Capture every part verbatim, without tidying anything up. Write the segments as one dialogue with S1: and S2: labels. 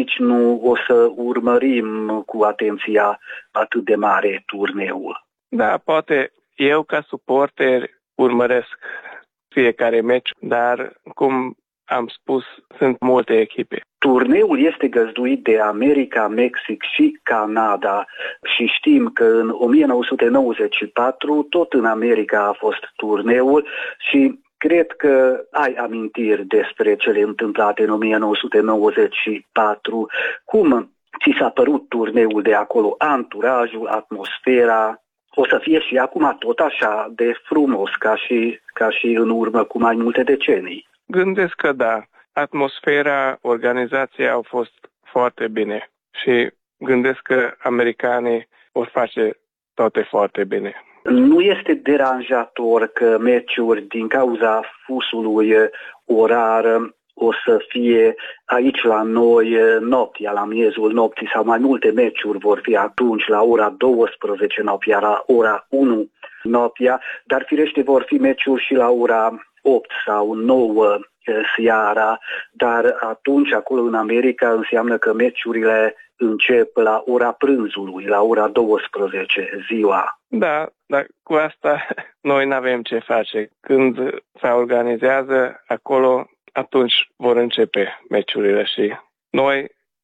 S1: nici nu o să urmărim cu atenția atât de mare turneul.
S2: Da, poate eu ca suporter urmăresc fiecare meci, dar cum am spus, sunt multe echipe.
S1: Turneul este găzduit de America, Mexic și Canada și știm că în o mie nouă sute nouăzeci și patru tot în America a fost turneul și cred că ai amintiri despre cele întâmplate în o mie nouă sute nouăzeci și patru. Cum ți s-a părut turneul de acolo, anturajul, atmosfera? O să fie și acum tot așa de frumos ca și, ca și în urmă cu mai multe decenii?
S2: Gândesc că da. Atmosfera, organizația au fost foarte bine și gândesc că americanii vor face toate foarte bine.
S1: Nu este deranjator că meciuri din cauza fusului orar o să fie aici la noi noaptea, la miezul nopții sau mai multe meciuri vor fi atunci la ora douăsprezece noaptea, la ora unu noaptea, dar firește vor fi meciuri și la ora opt sau nouă seara, dar atunci acolo în America înseamnă că meciurile încep la ora prânzului, la ora douăsprezece ziua.
S2: Da, dar cu asta noi nu avem ce face. Când se organizează acolo, atunci vor începe meciurile și noi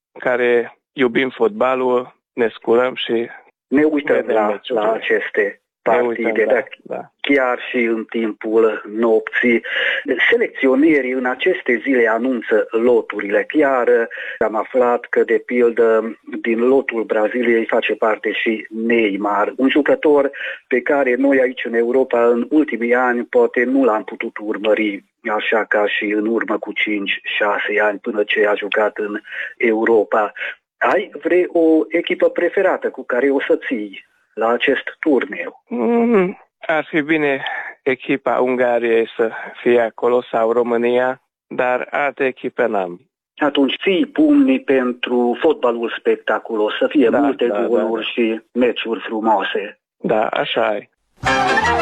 S2: care iubim fotbalul ne scurăm și
S1: ne uităm la, la aceste partide,
S2: da, da.
S1: Chiar și în timpul nopții. Selecționierii în aceste zile anunță loturile. Chiar am aflat că, de pildă, din lotul Braziliei face parte și Neymar, un jucător pe care noi aici în Europa în ultimii ani poate nu l-am putut urmări așa ca și în urmă cu cinci șase ani până ce a jucat în Europa. Ai vrei o echipă preferată cu care o să ții la acest turneu?
S2: Mm, ar fi bine echipa Ungariei să fie acolo sau România, dar alte echipe n-am.
S1: Atunci ții pumnii pentru fotbalul spectaculos, să fie
S2: da,
S1: multe
S2: da,
S1: goluri
S2: da, da.
S1: și meciuri frumoase.
S2: Da, așa e.